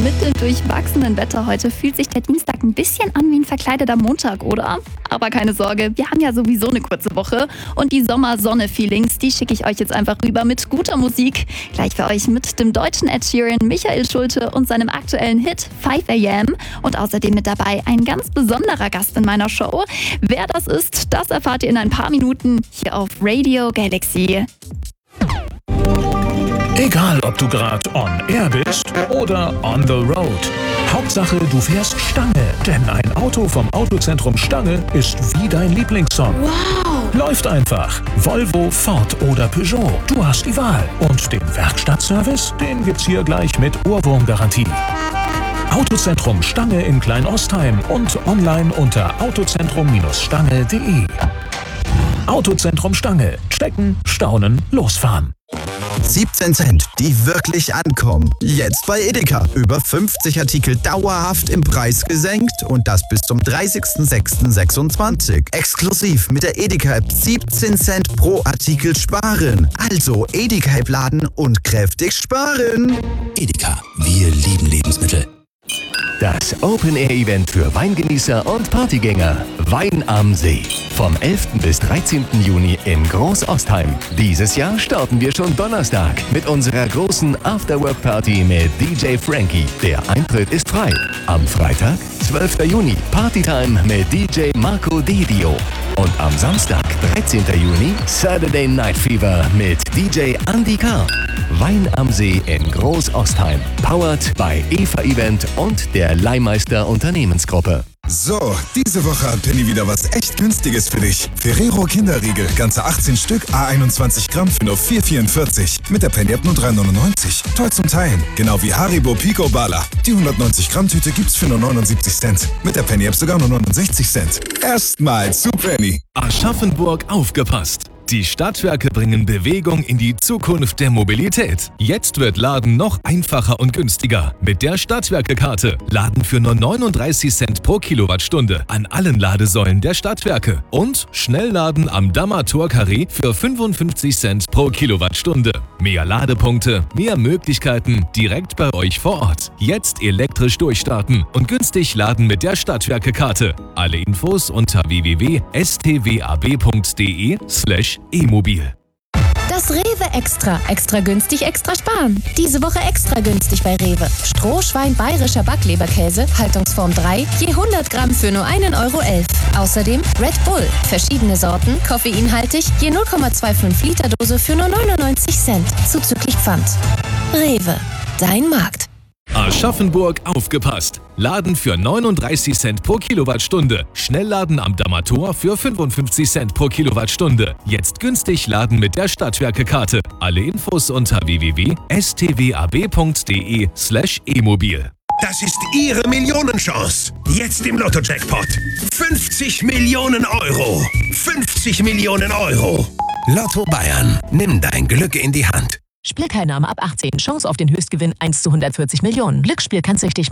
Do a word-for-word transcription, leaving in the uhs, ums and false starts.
Mit dem durchwachsenen Wetter heute fühlt sich der Dienstag ein bisschen an wie ein verkleideter Montag, oder? Aber keine Sorge, wir haben ja sowieso eine kurze Woche und die Sommer-Sonne-Feelings, die schicke ich euch jetzt einfach rüber mit guter Musik. Gleich für euch mit dem deutschen Ed Sheeran, Michael Schulte und seinem aktuellen Hit five a m und außerdem mit dabei ein ganz besonderer Gast in meiner Show. Wer das ist, das erfahrt ihr in ein paar Minuten hier auf Radio Galaxy. Egal, ob du gerade on air bist oder on the road. Hauptsache, du fährst Stange. Denn ein Auto vom Autozentrum Stange ist wie dein Lieblingssong. Wow! Läuft einfach. Volvo, Ford oder Peugeot. Du hast die Wahl. Und den Werkstattservice, den gibt's hier gleich mit Ohrwurmgarantie. Autozentrum Stange in Kleinostheim und online unter autozentrum Stange punkt de. Autozentrum Stange. Stecken, staunen, losfahren. siebzehn Cent, die wirklich ankommen. Jetzt bei Edeka. Über fünfzig Artikel dauerhaft im Preis gesenkt und das bis zum dreißigsten sechsten sechsundzwanzig. Exklusiv mit der Edeka-App siebzehn Cent pro Artikel sparen. Also Edeka-App laden und kräftig sparen. Edeka, wir lieben Lebensmittel. Das Open-Air-Event für Weingenießer und Partygänger. Wein am See. Vom elften bis dreizehnten Juni in Großostheim. Dieses Jahr starten wir schon Donnerstag mit unserer großen Afterwork-Party mit D J Frankie. Der Eintritt ist frei. Am Freitag, zwölften Juni, Partytime mit D J Marco Dedio. Und am Samstag, dreizehnten Juni, Saturday Night Fever mit D J Andy K. Wein am See in Großostheim. Powered bei Eva Event und der Leihmeister Unternehmensgruppe. So, diese Woche hat Penny wieder was echt Günstiges für dich. Ferrero Kinderriegel, ganze achtzehn Stück, a einundzwanzig Gramm für nur vier vierundvierzig. Mit der Penny-App nur drei neunundneunzig. Toll zum Teilen. Genau wie Haribo Pico Bala. Die hundertneunzig Gramm Tüte gibt's für nur neunundsiebzig Cent. Mit der Penny-App sogar nur neunundsechzig Cent. Erstmal zu Penny. Aschaffenburg aufgepasst! Die Stadtwerke bringen Bewegung in die Zukunft der Mobilität. Jetzt wird Laden noch einfacher und günstiger. Mit der Stadtwerke-Karte. Laden für nur neununddreißig Cent pro Kilowattstunde an allen Ladesäulen der Stadtwerke. Und Schnellladen am Dammer Tor-Carré für fünfundfünfzig Cent pro Kilowattstunde. Mehr Ladepunkte, mehr Möglichkeiten direkt bei euch vor Ort. Jetzt elektrisch durchstarten und günstig laden mit der Stadtwerke-Karte. Alle Infos unter w w w punkt s t w a b punkt d e slash e-mobil. Das Rewe Extra. Extra günstig, extra sparen. Diese Woche extra günstig bei Rewe. Strohschwein bayerischer Backleberkäse, Haltungsform drei, je hundert Gramm für nur einen Euro elf. Außerdem Red Bull. Verschiedene Sorten, koffeinhaltig, je null Komma fünfundzwanzig Liter Dose für nur neunundneunzig Cent. Zuzüglich Pfand. Rewe. Dein Markt. Aschaffenburg aufgepasst! Laden für neununddreißig Cent pro Kilowattstunde. Schnellladen am Dammer Tor für fünfundfünfzig Cent pro Kilowattstunde. Jetzt günstig laden mit der Stadtwerke-Karte. Alle Infos unter w w w punkt s t w a b punkt d e slash e-mobil. Das ist Ihre Millionenchance. Jetzt im Lotto-Jackpot. fünfzig Millionen Euro. fünfzig Millionen Euro. Lotto Bayern. Nimm dein Glück in die Hand. Spielteilnahme ab achtzehn. Chance auf den Höchstgewinn eins zu hundertvierzig Millionen. Glücksspiel kann süchtig